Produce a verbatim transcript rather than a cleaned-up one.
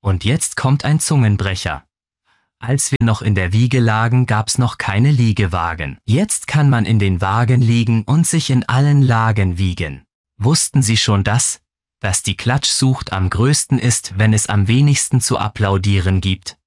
Und jetzt kommt ein Zungenbrecher. Als wir noch in der Wiege lagen, gab's noch keine Liegewagen. Jetzt kann man in den Wagen liegen und sich in allen Lagen wiegen. Wussten Sie schon das? Dass die Klatschsucht am größten ist, wenn es am wenigsten zu applaudieren gibt?